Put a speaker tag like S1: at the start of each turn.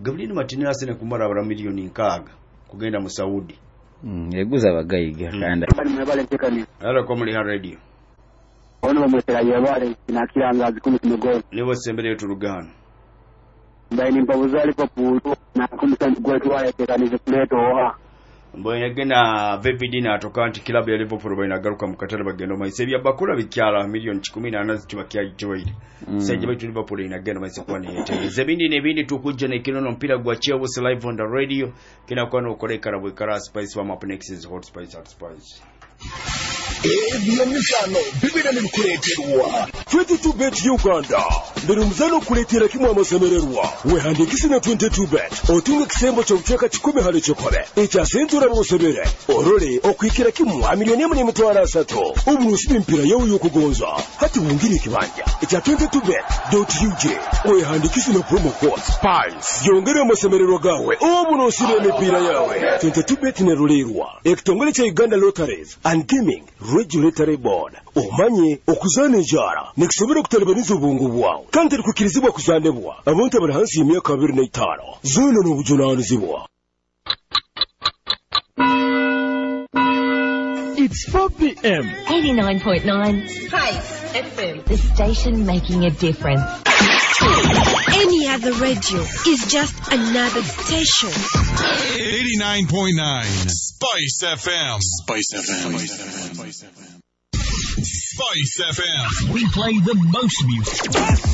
S1: Gabriel Martinez asene kumara abara milioni 6 kugenda mu Saudi.
S2: Yeguza bagayiga kanda.
S1: Ala kwa muli ha radio.
S3: Ono bamwetera yabale nakirangazi kumi kimegoro.
S1: Nibo sembere turugano.
S3: Ndaini mpabuzali Liverpool na kumusandi gwetu waye tekanize kuleto oha.
S1: Mboye gena VPD atoka anti club ya Liverpool bayina garuka mukatale bagendo maise bya bakula bikyala milioni 18 zitubakya joyide. Seje baitu Liverpool inagenda maise kwa ni yete. Zebindi nebindi tukujja ne kinono mpira gwa Chelsea live on the radio kina kwa no koleka rabwe kara spice wa up next is hot spice.
S4: Ebyemizano bibira n'ebikuleeterwa 22bet Uganda biri muzano kuleetera kimwe amasemererwa wehandikisi na 22bet otunga ekisembo ky'obucweka 10 hali kyekole ekyasentura bosebere orole okwikira kimwe amiliyoni 3 obunusi b'empira yawe y'okugonza hati bungiri ekibanja ekya 22bet.ug wehandikisi na promo code SPICE yongera amasemererwa gawe obunusi b'emipiira yawe 22bet neruleerwa ekitongole kya Uganda Lotteries and Gaming Regulatory Board omanye okuzana enjara nekisobera okutalibaniza obwongo bwawe kandi terikukirizibwa kuzanibwa abantu abali hansi y'emyaka 25 zona n'obujunaanizibwa.
S5: It's 4 p.m.
S6: 89.9 Spice FM. The station making a difference.
S7: Any other radio is just another station.
S8: 89.9 Spice FM. Spice FM. Spice FM.
S5: We play the most music.